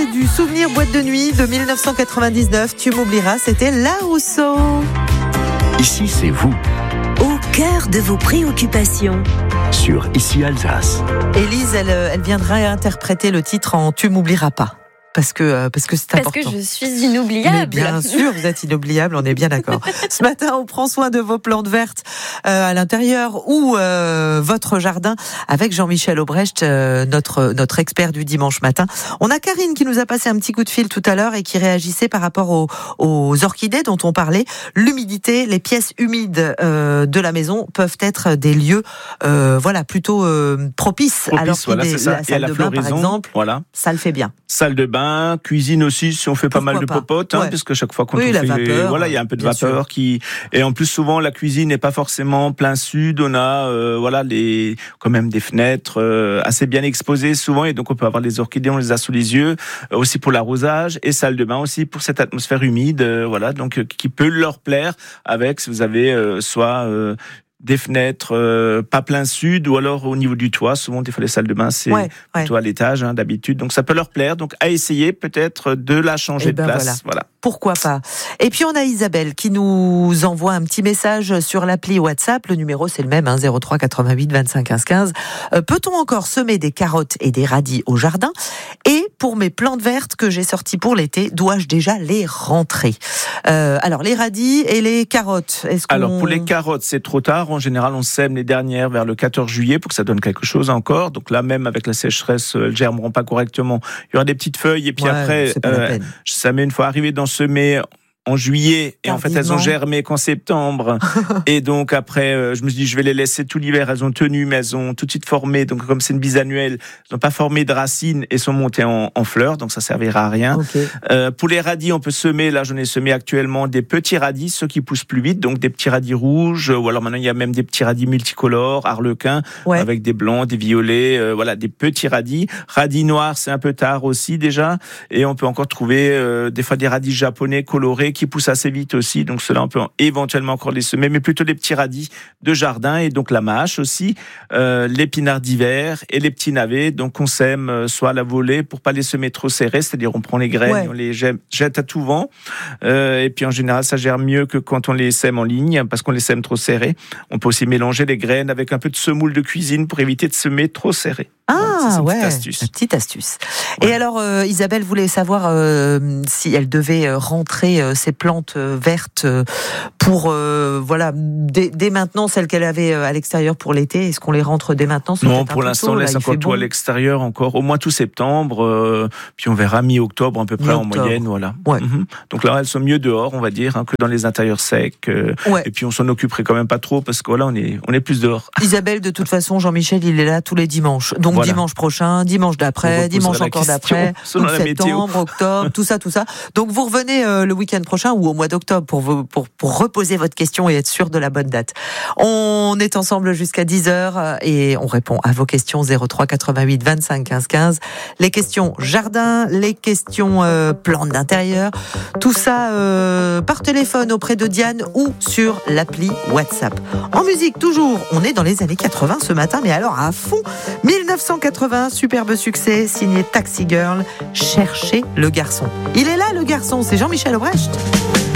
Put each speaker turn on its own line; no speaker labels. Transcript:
Du souvenir boîte de nuit de 1999, tu m'oublieras, c'était La Rousseau.
Ici, c'est vous,
Au cœur de vos préoccupations.
sur Ici Alsace.
Élise, elle viendra interpréter le titre en Tu m'oublieras pas. Parce que c'est important.
Parce que je suis inoubliable.
Mais bien sûr, vous êtes inoubliable, on est bien d'accord. Ce matin, on prend soin de vos plantes vertes à l'intérieur ou votre jardin avec Jean-Michel Aubrecht, notre expert du dimanche matin. On a Karine qui nous a passé un petit coup de fil tout à l'heure et qui réagissait par rapport aux orchidées dont on parlait. L'humidité, les pièces humides de la maison peuvent être des lieux plutôt propices à l'orchidée.
Voilà, c'est ça.
La salle de bain, par exemple,
voilà.
ça le fait bien.
Salle de bain, cuisine aussi, si on fait
Pourquoi
pas mal de
pas.
popote,
Ouais.
parce que chaque fois qu'on
Oui,
fait,
la vapeur,
il y a un peu de
bien
vapeur et en plus souvent la cuisine n'est pas forcément plein sud, on a quand même des fenêtres assez bien exposées souvent et donc on peut avoir les orchidées, on les a sous les yeux, aussi pour l'arrosage et salle de bain aussi pour cette atmosphère humide, donc qui peut leur plaire avec si vous avez soit des fenêtres pas plein sud ou alors au niveau du toit. Souvent, des fois, les salles de bain, c'est plutôt à l'étage d'habitude. Donc, ça peut leur plaire. Donc, à essayer peut-être de la changer de place. Voilà.
Pourquoi pas. Et puis, on a Isabelle qui nous envoie un petit message sur l'appli WhatsApp. Le numéro, c'est le même, 03 88 25 15 15. Peut-on encore semer des carottes et des radis au jardin ? Et pour mes plantes vertes que j'ai sorties pour l'été, dois-je déjà les rentrer ? Alors, les radis et les carottes,
Alors, pour les carottes, c'est trop tard. En général, on sème les dernières vers le 14 juillet pour que ça donne quelque chose encore. Donc là, même avec la sécheresse, elles germeront pas correctement. Il y aura des petites feuilles et puis après, ça met une fois arrivé d'en semer en juillet et en fait elles ont germé qu'en septembre et donc après je me suis dit je vais les laisser tout l'hiver, elles ont tenu mais elles ont tout de suite formé, donc comme c'est une bisannuelle elles n'ont pas formé de racines et sont montées en fleurs, donc ça servira à rien. Pour les radis on peut semer, là j'en ai semé actuellement des petits radis, ceux qui poussent plus vite, donc des petits radis rouges ou alors maintenant il y a même des petits radis multicolores, harlequins avec des blancs, des violets, des petits radis noirs, c'est un peu tard aussi déjà, et on peut encore trouver des fois des radis japonais colorés qui poussent assez vite aussi, donc cela on peut éventuellement encore les semer, mais plutôt les petits radis de jardin et donc la mâche aussi, l'épinard d'hiver et les petits navets, donc on sème soit à la volée pour pas les semer trop serrés, c'est-à-dire on prend les graines et on les jette à tout vent, et puis en général ça gère mieux que quand on les sème en ligne parce qu'on les sème trop serrés. On peut aussi mélanger les graines avec un peu de semoule de cuisine pour éviter de semer trop serré.
Petite astuce. Et alors, Isabelle voulait savoir si elle devait rentrer ses plantes vertes pour, dès maintenant, celles qu'elle avait à l'extérieur pour l'été. Est-ce qu'on les rentre dès maintenant ?
Non, pour l'instant, on laisse encore tout à l'extérieur, encore au moins tout septembre, puis on verra mi-octobre à peu près en moyenne, voilà. Donc là, elles sont mieux dehors, on va dire, que dans les intérieurs secs. Et puis on s'en occuperait quand même pas trop parce que on est plus dehors.
Isabelle, de toute façon, Jean-Michel, il est là tous les dimanches. Donc dimanche prochain, dimanche d'après, dimanche encore d'après, septembre, octobre, tout ça. Donc vous revenez le week-end prochain ou au mois d'octobre pour reposer votre question et être sûr de la bonne date. On est ensemble jusqu'à 10h et on répond à vos questions 03 88 25 15 15. Les questions jardin, les questions plantes d'intérieur, tout ça par téléphone auprès de Diane ou sur l'appli WhatsApp. En musique toujours, on est dans les années 80 ce matin, mais alors à fond. 1980, superbe succès, signé Taxi Girl, Cherchez le garçon. Il est là le garçon, c'est Jean-Michel Aubrecht.